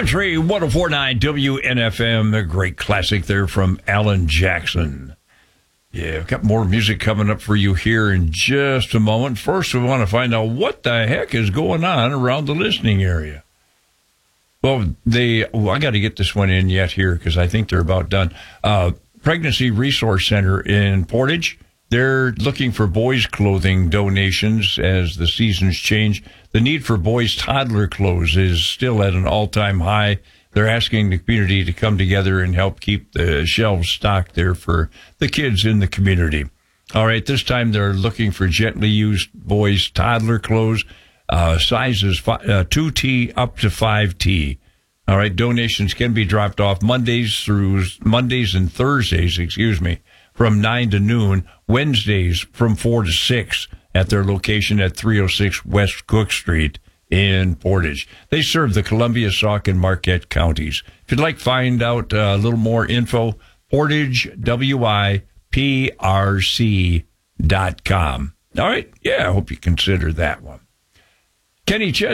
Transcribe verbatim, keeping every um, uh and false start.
Country one oh four point nine W N F M, a great classic there from Alan Jackson. Yeah, I've got more music coming up for you here in just a moment. First, we want to find out what the heck is going on around the listening area. Well, they, oh, I got to get this one in yet here because I think they're about done. Uh, Pregnancy Resource Center in Portage. They're looking for boys' clothing donations as the seasons change. The need for boys' toddler clothes is still at an all-time high. They're asking the community to come together and help keep the shelves stocked there for the kids in the community. All right, this time they're looking for gently used boys' toddler clothes, uh, sizes uh, two T up to five T. All right, donations can be dropped off Mondays through Mondays and Thursdays, excuse me, from nine to noon, Wednesdays from four to six at their location at three oh six West Cook Street in Portage. They serve the Columbia, Sauk, and Marquette counties. If you'd like to find out uh, a little more info, portage w i p r c dot com. All right, yeah, I hope you consider that one. Kenny Ches